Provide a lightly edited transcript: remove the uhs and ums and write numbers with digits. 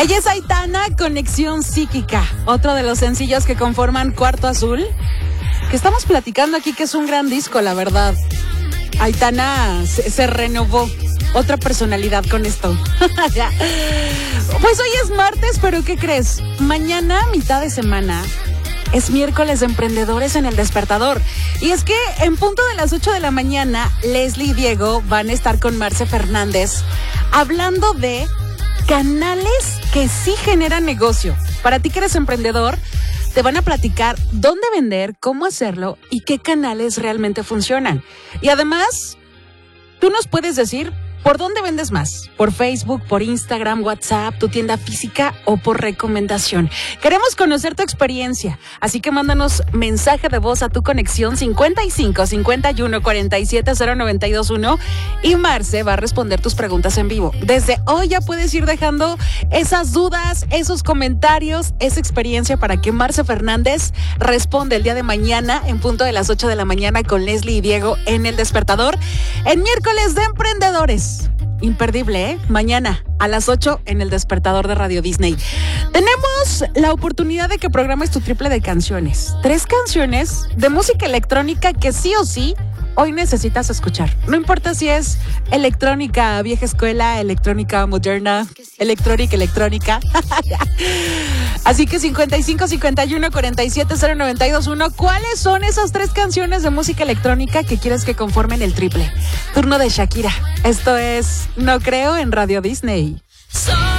Ella es Aitana, Conexión Psíquica, otro de los sencillos que conforman Cuarto Azul, que estamos platicando aquí, que es un gran disco, la verdad. Aitana se renovó, otra personalidad con esto. Pues hoy es martes, pero ¿qué crees? Mañana, mitad de semana, es miércoles de Emprendedores en El Despertador. Y es que en punto de las 8 de la mañana, Leslie y Diego van a estar con Marce Fernández hablando de canales que sí generan negocio. Para ti que eres emprendedor, te van a platicar dónde vender, cómo hacerlo y qué canales realmente funcionan. Y además, tú nos puedes decir por dónde vendes más. Por Facebook, por Instagram, WhatsApp, tu tienda física o por recomendación. Queremos conocer tu experiencia, así que mándanos mensaje de voz a tu conexión 55 51 47 0921 y Marce va a responder tus preguntas en vivo. Desde hoy ya puedes ir dejando esas dudas, esos comentarios, esa experiencia para que Marce Fernández responda el día de mañana en punto de las 8 de la mañana con Leslie y Diego en El Despertador en miércoles de Emprendedores. Imperdible, ¿eh? Mañana a las 8 en El Despertador de Radio Disney. Tenemos la oportunidad de que programes tu triple de canciones. 3 canciones de música electrónica que sí o sí hoy necesitas escuchar. No importa si es electrónica vieja escuela, electrónica moderna, electrónica. Así que 55 51 47 0921, ¿cuáles son esas 3 canciones de música electrónica que quieres que conformen el triple? Turno de Shakira. Esto es No Creo en Radio Disney.